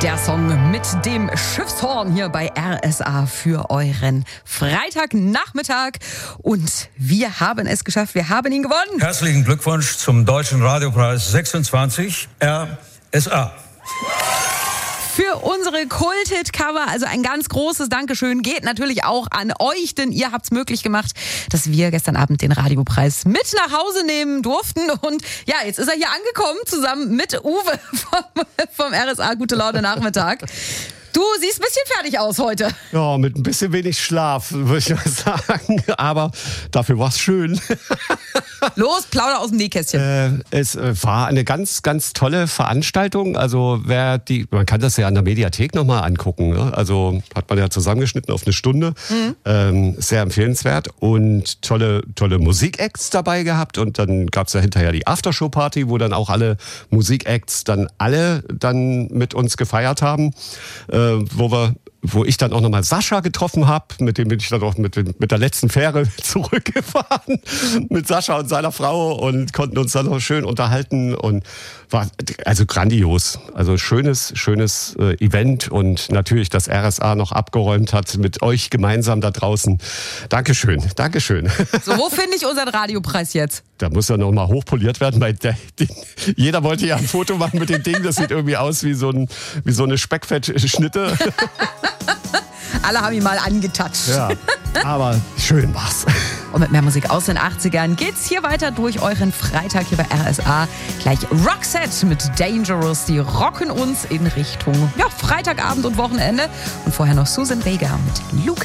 Der Song mit dem Schiffshorn hier bei RSA für euren Freitagnachmittag. Und wir haben es geschafft, wir haben ihn gewonnen. Herzlichen Glückwunsch zum Deutschen Radiopreis 26 RSA. Für unsere Kult-Hit-Cover, also ein ganz großes Dankeschön, geht natürlich auch an euch, denn ihr habt's möglich gemacht, dass wir gestern Abend den Radiopreis mit nach Hause nehmen durften. Und ja, jetzt ist er hier angekommen, zusammen mit Uwe vom RSA Gute Laune Nachmittag. Du siehst ein bisschen fertig aus heute. Ja, mit ein bisschen wenig Schlaf, würde ich mal sagen. Aber dafür war es schön. Los, plauder aus dem Nähkästchen. Es war eine ganz, ganz tolle Veranstaltung. Also man kann das ja an der Mediathek nochmal angucken. Ne? Also hat man ja zusammengeschnitten auf eine Stunde. Sehr empfehlenswert. Und tolle Musikacts dabei gehabt. Und dann gab es ja hinterher die Aftershow-Party, wo dann auch alle Musikacts dann mit uns gefeiert haben. Wo ich dann auch nochmal Sascha getroffen habe, mit dem bin ich dann auch mit der letzten Fähre zurückgefahren, mit Sascha und seiner Frau und konnten uns dann noch schön unterhalten und war also grandios. Also schönes Event und natürlich, dass RSA noch abgeräumt hat mit euch gemeinsam da draußen. Dankeschön. So, wo finde ich unseren Radiopreis jetzt? Da muss ja nochmal hochpoliert werden. Jeder wollte ja ein Foto machen mit dem Ding, das sieht irgendwie aus wie so eine Speckfettschnitte. Alle haben ihn mal angetatscht. Ja, aber schön war's. Und mit mehr Musik aus den 80ern geht's hier weiter durch euren Freitag hier bei RSA. Gleich Roxette mit Dangerous. Die rocken uns in Richtung Freitagabend und Wochenende. Und vorher noch Susan Vega mit Luke.